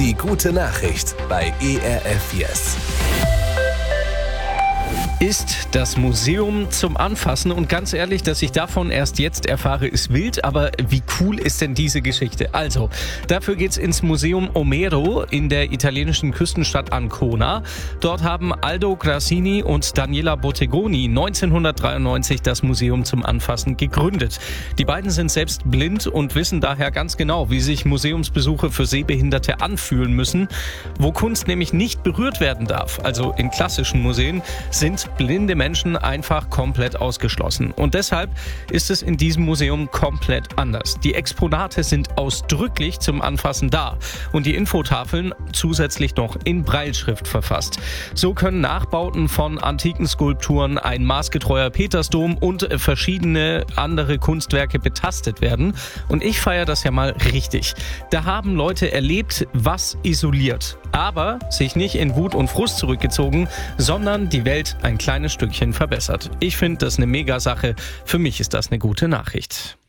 Die gute Nachricht bei ERF Yes. Ist das Museum zum Anfassen, und ganz ehrlich, dass ich davon erst jetzt erfahre, ist wild, aber wie cool ist denn diese Geschichte? Also, dafür geht's ins Museum Omero in der italienischen Küstenstadt Ancona. Dort haben Aldo Grassini und Daniela Bottegoni 1993 das Museum zum Anfassen gegründet. Die beiden sind selbst blind und wissen daher ganz genau, wie sich Museumsbesuche für Sehbehinderte anfühlen müssen. Wo Kunst nämlich nicht berührt werden darf, also in klassischen Museen, sind blinde Menschen einfach komplett ausgeschlossen. Und deshalb ist es in diesem Museum komplett anders. Die Exponate sind ausdrücklich zum Anfassen da und die Infotafeln zusätzlich noch in Brailleschrift verfasst. So können Nachbauten von antiken Skulpturen, ein maßgetreuer Petersdom und verschiedene andere Kunstwerke betastet werden. Und ich feiere das ja mal richtig. Da haben Leute erlebt, was isoliert, aber sich nicht in Wut und Frust zurückgezogen, sondern die Welt ein kleines Stückchen verbessert. Ich finde das eine Mega-Sache. Für mich ist das eine gute Nachricht.